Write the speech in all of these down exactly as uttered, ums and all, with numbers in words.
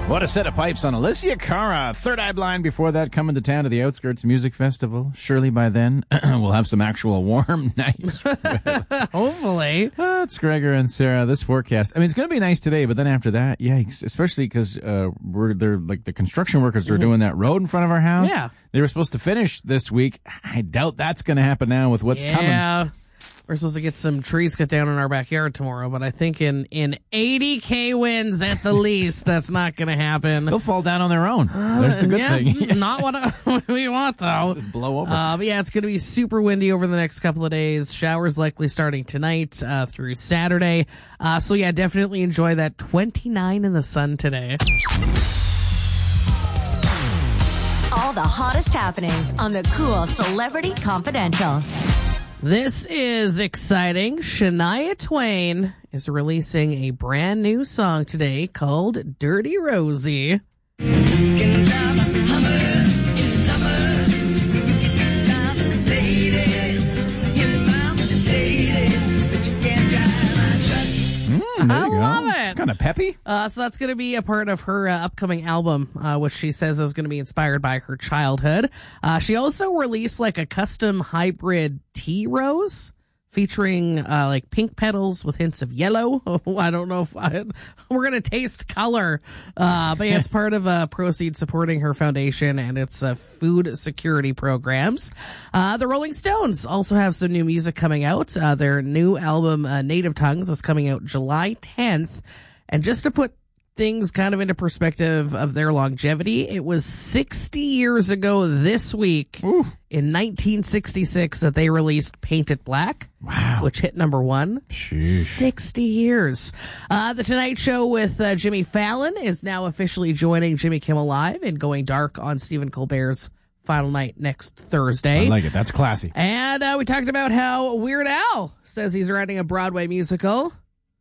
What a set of pipes on Alicia Cara. Third Eye Blind before that, coming to town to the Outskirts Music Festival. Surely by then we'll have some actual warm nights. Hopefully. Uh, it's Gregor and Sarah. This forecast. I mean, it's going to be nice today, but then after that, yikes. Especially because uh, we're they're like the construction workers are mm-hmm. doing that road in front of our house. Yeah. They were supposed to finish this week. I doubt that's going to happen now with what's yeah. coming. Yeah. We're supposed to get some trees cut down in our backyard tomorrow, but I think in, in eighty K winds at the least, that's not going to happen. They'll fall down on their own. There's the good yeah, thing. Not what, I, what we want, though. Just blow over. Uh, but yeah, it's going to be super windy over the next couple of days. Showers likely starting tonight uh, through Saturday. Uh, so yeah, definitely enjoy that twenty-nine in the sun today. All the hottest happenings on the Cool Celebrity Confidential. This is exciting. Shania Twain is releasing a brand new song today called Dirty Rosie. Mm, I you love go. it. It's kind of peppy. Uh, so that's going to be a part of her uh, upcoming album, uh, which she says is going to be inspired by her childhood. Uh, she also released like a custom hybrid tea rose featuring uh, like pink petals with hints of yellow. I don't know if I, we're going to taste color, uh, but yeah, it's part of uh, proceeds supporting her foundation and its uh, food security programs. Uh, the Rolling Stones also have some new music coming out. Uh, their new album, uh, Native Tongues, is coming out July tenth. And just to put things kind of into perspective of their longevity, it was sixty years ago this week Ooh. in nineteen sixty-six that they released Paint It Black. Wow. Which hit number one. Sheesh. sixty years. Uh, the Tonight Show with uh, Jimmy Fallon is now officially joining Jimmy Kimmel Live and going dark on Stephen Colbert's final night next Thursday. I like it. That's classy. And uh, we talked about how Weird Al says he's writing a Broadway musical.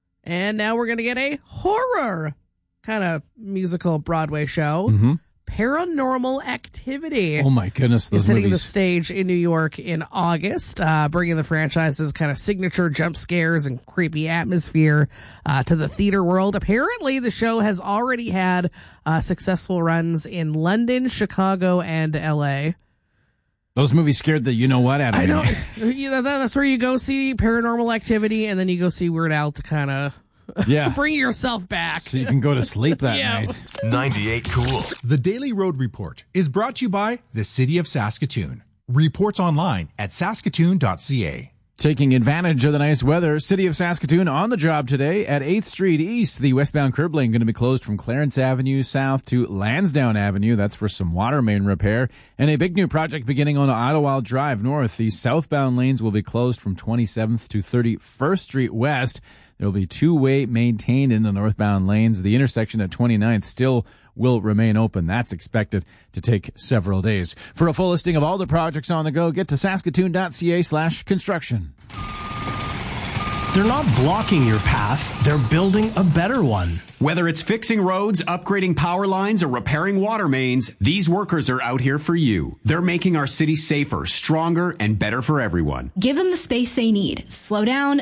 And now we're going to get a horror kind of musical Broadway show. Mm-hmm. Paranormal Activity. Oh my goodness, those is hitting movies. the stage in New York in August, uh, bringing the franchise's kind of signature jump scares and creepy atmosphere uh, to the theater world. Apparently, the show has already had uh, successful runs in London, Chicago, and L A. Those movies scared the you know what out of I me. know. You know, that's where you go see Paranormal Activity, and then you go see Weird Al to kind of Yeah. bring yourself back. So you can go to sleep that Yeah. night. ninety-eight Cool. The Daily Road Report is brought to you by the City of Saskatoon. Reports online at saskatoon dot c a. Taking advantage of the nice weather, City of Saskatoon on the job today at eighth Street East. The westbound curb lane going to be closed from Clarence Avenue south to Lansdowne Avenue. That's for some water main repair. And a big new project beginning on Ottawa Drive north. The southbound lanes will be closed from twenty-seventh to thirty-first Street West. There will be two-way maintained in the northbound lanes. The intersection at twenty-ninth still will remain open. That's expected to take several days. For a full listing of all the projects on the go, get to saskatoon dot c a slash construction. They're not blocking your path, they're building a better one. Whether it's fixing roads, upgrading power lines, or repairing water mains, these workers are out here for you. They're making our city safer, stronger, and better for everyone. Give them the space they need. Slow down,